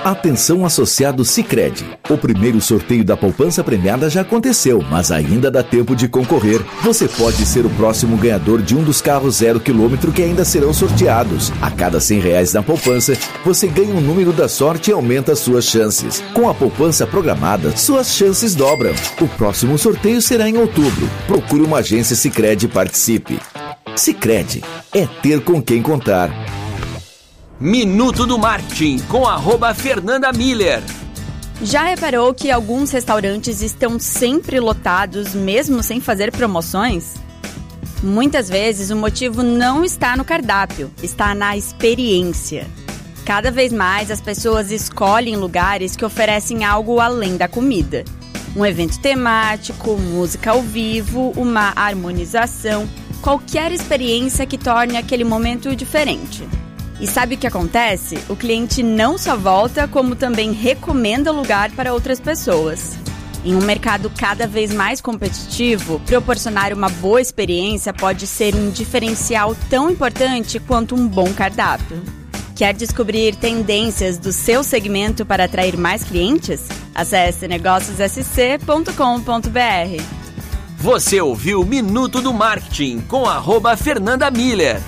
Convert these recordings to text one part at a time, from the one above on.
Atenção associado Sicredi. O primeiro sorteio da poupança premiada já aconteceu, mas ainda dá tempo de concorrer. Você pode ser o próximo ganhador de um dos carros 0 km que ainda serão sorteados. A cada R$100 na poupança, você ganha um número da sorte e aumenta suas chances. Com a poupança programada, suas chances dobram. O próximo sorteio será em outubro. Procure uma agência Sicredi e participe. Sicredi é ter com quem contar. Minuto do Marketing com @Fernanda Miller. Já reparou que alguns restaurantes estão sempre lotados, mesmo sem fazer promoções? Muitas vezes o motivo não está no cardápio, está na experiência. Cada vez mais as pessoas escolhem lugares que oferecem algo além da comida. Um evento temático, música ao vivo, uma harmonização, qualquer experiência que torne aquele momento diferente. E sabe o que acontece? O cliente não só volta, como também recomenda o lugar para outras pessoas. Em um mercado cada vez mais competitivo, proporcionar uma boa experiência pode ser um diferencial tão importante quanto um bom cardápio. Quer descobrir tendências do seu segmento para atrair mais clientes? Acesse negóciossc.com.br. Você ouviu Minuto do Marketing com @Fernanda Miller.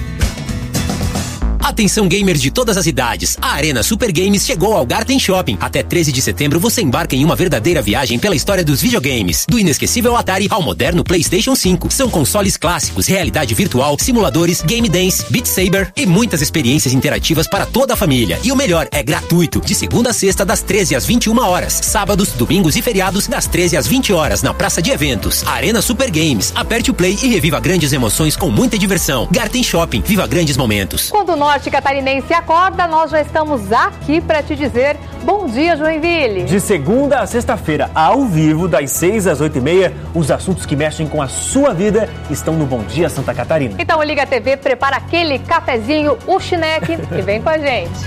Atenção gamers de todas as idades, a Arena Super Games chegou ao Garten Shopping. Até 13 de setembro você embarca em uma verdadeira viagem pela história dos videogames. Do inesquecível Atari ao moderno PlayStation 5. São consoles clássicos, realidade virtual, simuladores, game dance, Beat Saber e muitas experiências interativas para toda a família. E o melhor, é gratuito, de segunda a sexta das 13 às 21 horas. Sábados, domingos e feriados das 13 às 20 horas na praça de eventos. Arena Super Games. Aperte o play e reviva grandes emoções com muita diversão. Garten Shopping, viva grandes momentos. Quando o Norte Catarinense acorda, nós já estamos aqui para te dizer bom dia, Joinville. De segunda a sexta-feira, ao vivo, das 6 às 8h30, os assuntos que mexem com a sua vida estão no Bom Dia Santa Catarina. Então liga a TV, prepara aquele cafezinho, o chineque e vem com a gente.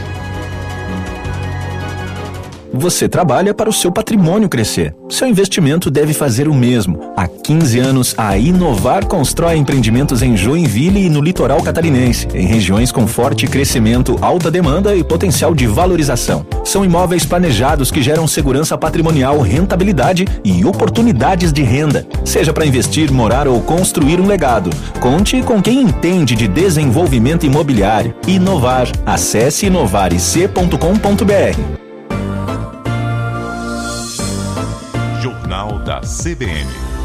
Você trabalha para o seu patrimônio crescer. Seu investimento deve fazer o mesmo. Há 15 anos, a Inovar constrói empreendimentos em Joinville e no litoral catarinense, em regiões com forte crescimento, alta demanda e potencial de valorização. São imóveis planejados que geram segurança patrimonial, rentabilidade e oportunidades de renda. Seja para investir, morar ou construir um legado. Conte com quem entende de desenvolvimento imobiliário. Inovar. Acesse inovarec.com.br. Jornal da CBN.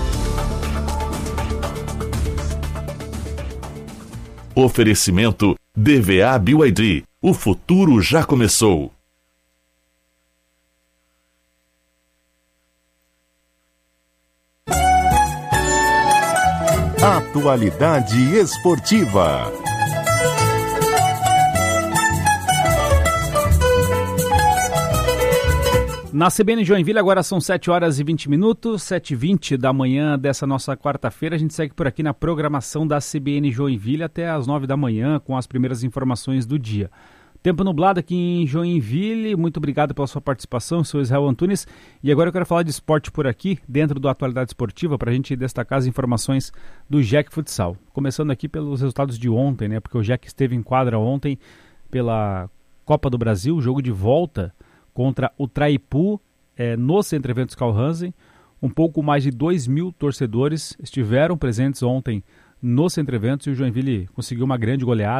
Oferecimento DVA BYD. O futuro já começou. Atualidade esportiva. Na CBN Joinville agora são 7 horas e 20 minutos, 7h20 da manhã dessa nossa quarta-feira. A gente segue por aqui na programação da CBN Joinville até às 9 da manhã com as primeiras informações do dia. Tempo nublado aqui em Joinville, muito obrigado pela sua participação, sou Israel Antunes. E agora eu quero falar de esporte por aqui, dentro do Atualidade Esportiva, para a gente destacar as informações do JEC Futsal. Começando aqui pelos resultados de ontem, né? Porque o JEC esteve em quadra ontem pela Copa do Brasil, jogo de volta contra o Traipu, no Centro Eventos Carl Hansen. Um pouco mais de 2.000 torcedores estiveram presentes ontem no Centro Eventos e o Joinville conseguiu uma grande goleada.